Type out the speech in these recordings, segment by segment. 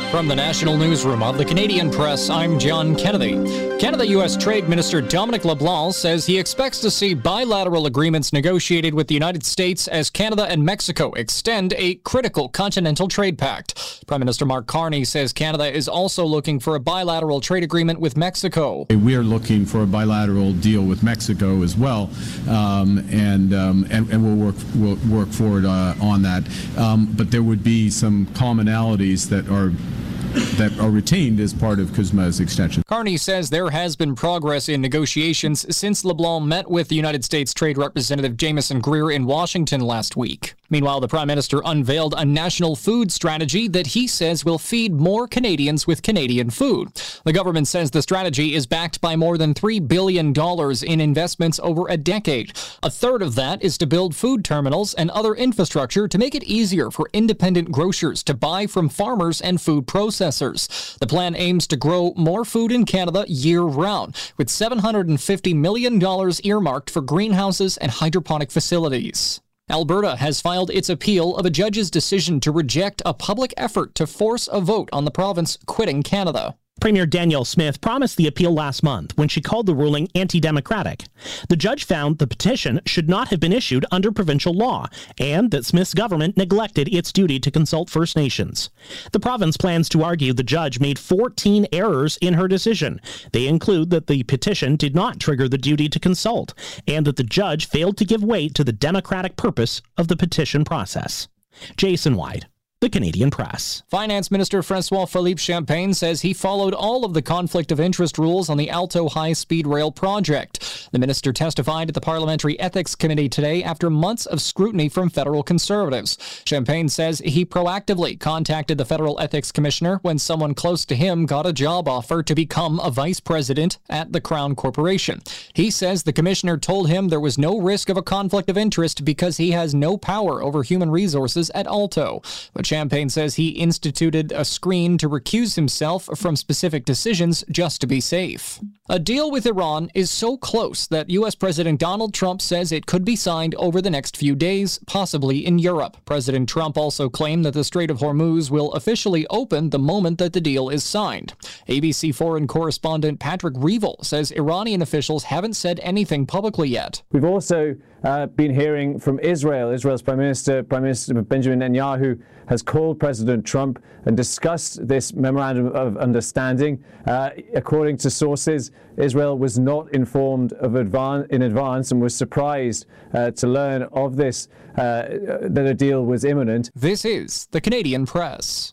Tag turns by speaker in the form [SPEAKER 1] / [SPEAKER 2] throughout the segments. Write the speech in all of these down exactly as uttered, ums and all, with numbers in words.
[SPEAKER 1] From the National Newsroom of the Canadian Press, I'm John Kennedy. Canada-U S Trade Minister Dominic LeBlanc says he expects to see bilateral agreements negotiated with the United States as Canada and Mexico extend a critical continental trade pact. Prime Minister Mark Carney says Canada is also looking for a bilateral trade agreement with Mexico.
[SPEAKER 2] We are looking for a bilateral deal with Mexico as well, um, and, um, and and we'll work we'll work forward uh, on that. Um, but there would be some commonalities that are. that are retained as part of CUSMA's extension.
[SPEAKER 1] Carney says there has been progress in negotiations since LeBlanc met with the United States Trade Representative Jameson Greer in Washington last week. Meanwhile, the Prime Minister unveiled a national food strategy that he says will feed more Canadians with Canadian food. The government says the strategy is backed by more than three billion dollars in investments over a decade. A third of that is to build food terminals and other infrastructure to make it easier for independent grocers to buy from farmers and food processors. The plan aims to grow more food in Canada year-round, with seven hundred fifty million dollars earmarked for greenhouses and hydroponic facilities. Alberta has filed its appeal of a judge's decision to reject a public effort to force a vote on the province quitting Canada.
[SPEAKER 3] Premier Danielle Smith promised the appeal last month when she called the ruling anti-democratic. The judge found the petition should not have been issued under provincial law and that Smith's government neglected its duty to consult First Nations. The province plans to argue the judge made fourteen errors in her decision. They include that the petition did not trigger the duty to consult and that the judge failed to give weight to the democratic purpose of the petition process. Jason White, The Canadian Press.
[SPEAKER 1] Finance Minister François-Philippe Champagne says he followed all of the conflict of interest rules on the Alto high-speed rail project. The minister testified at the Parliamentary Ethics Committee today after months of scrutiny from federal Conservatives. Champagne says he proactively contacted the Federal Ethics Commissioner when someone close to him got a job offer to become a vice president at the Crown Corporation. He says the commissioner told him there was no risk of a conflict of interest because he has no power over human resources at Alto. But Champagne says he instituted a screen to recuse himself from specific decisions just to be safe. A deal with Iran is so close that U S President Donald Trump says it could be signed over the next few days, possibly in Europe. President Trump also claimed that the Strait of Hormuz will officially open the moment that the deal is signed. A B C foreign correspondent Patrick Reevell says Iranian officials haven't said anything publicly yet.
[SPEAKER 4] We've also uh, been hearing from Israel. Israel's Prime Minister, Prime Minister Benjamin Netanyahu, has called President Trump and discussed this memorandum of understanding. Uh, according to sources, Israel was not informed of advan- in advance and was surprised uh, to learn of this, uh, that a deal was imminent.
[SPEAKER 1] This is the Canadian Press.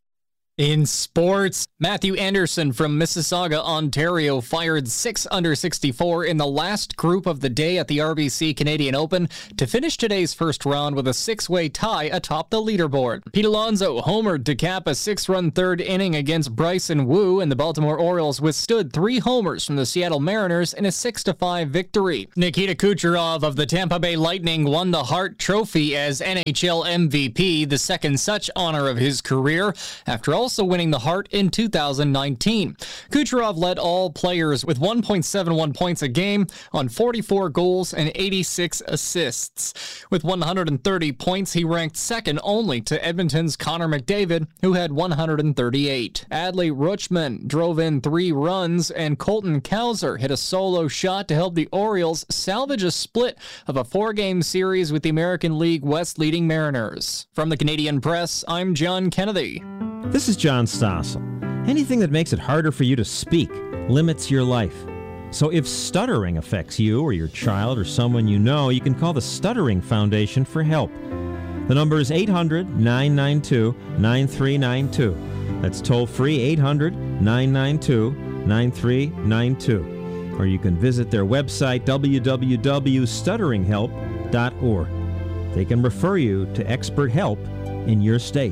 [SPEAKER 1] In sports, Matthew Anderson from Mississauga, Ontario, fired six under sixty-four in the last group of the day at the R B C Canadian Open to finish today's first round with a six-way tie atop the leaderboard. Pete Alonso homered to cap a six-run third inning against Bryson Wu, and the Baltimore Orioles withstood three homers from the Seattle Mariners in a six to five victory. Nikita Kucherov of the Tampa Bay Lightning won the Hart Trophy as N H L M V P, the second such honor of his career, after all also winning the Hart in two thousand nineteen. Kucherov led all players with one point seven one points a game on forty-four goals and eighty-six assists. With one hundred thirty points, he ranked second only to Edmonton's Connor McDavid, who had one hundred thirty-eight. Adley Rutschman drove in three runs, and Colton Cowser hit a solo shot to help the Orioles salvage a split of a four-game series with the American League West leading Mariners. From the Canadian Press, I'm John Kennedy.
[SPEAKER 5] This is John Stossel. Anything that makes it harder for you to speak limits your life. So if stuttering affects you or your child or someone you know, you can call the Stuttering Foundation for help. The number is eight hundred, nine nine two, nine three nine two. That's toll-free eight hundred, nine nine two, nine three nine two. Or you can visit their website, w w w dot stuttering help dot org. They can refer you to expert help in your state.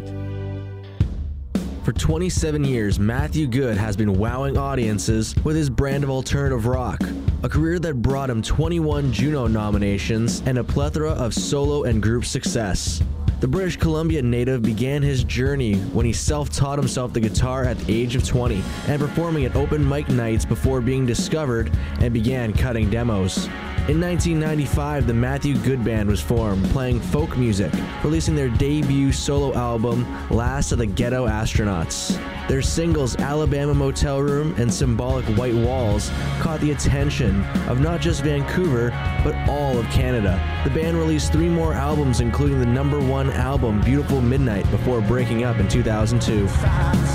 [SPEAKER 6] For twenty-seven years, Matthew Good has been wowing audiences with his brand of alternative rock, a career that brought him twenty-one Juno nominations and a plethora of solo and group success. The British Columbia native began his journey when he self-taught himself the guitar at the age of twenty and performing at open mic nights before being discovered and began cutting demos. In nineteen ninety-five, the Matthew Good Band was formed, playing folk music, releasing their debut solo album, Last of the Ghetto Astronauts. Their singles Alabama Motel Room and Symbolic White Walls caught the attention of not just Vancouver, but all of Canada. The band released three more albums, including the number one album, Beautiful Midnight, before breaking up in two thousand two.